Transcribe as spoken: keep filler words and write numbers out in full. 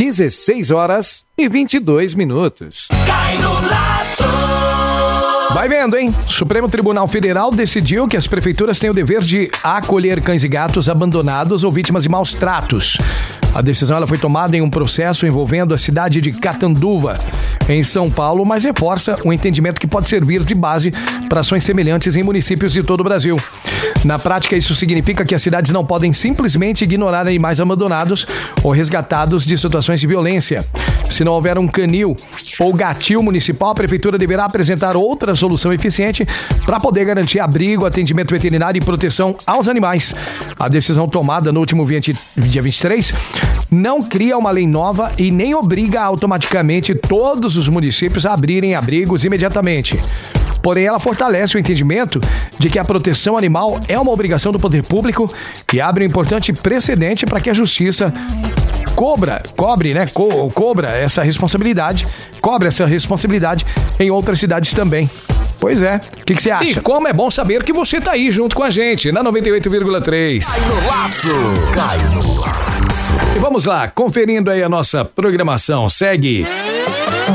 dezesseis horas e vinte e dois minutos. Cai no laço. Vai vendo, hein? O Supremo Tribunal Federal decidiu que as prefeituras têm o dever de acolher cães e gatos abandonados ou vítimas de maus tratos. A decisão ela foi tomada em um processo envolvendo a cidade de Catanduva, em São Paulo, mas reforça um entendimento que pode servir de base para ações semelhantes em municípios de todo o Brasil. Na prática, isso significa que as cidades não podem simplesmente ignorar animais abandonados ou resgatados de situações de violência. Se não houver um canil ou gatil municipal, a prefeitura deverá apresentar outra solução eficiente para poder garantir abrigo, atendimento veterinário e proteção aos animais. A decisão tomada no último dia vinte e três não cria uma lei nova e nem obriga automaticamente todos os municípios a abrirem abrigos imediatamente. Porém, ela fortalece o entendimento de que a proteção animal é uma obrigação do poder público e abre um importante precedente para que a justiça cobra, cobre, né, co, cobra essa responsabilidade, cobre essa responsabilidade em outras cidades também. Pois é. O que você acha? E como é bom saber que você tá aí junto com a gente, na noventa e oito vírgula três. Cai no laço. Cai no laço. E vamos lá, conferindo aí a nossa programação. Segue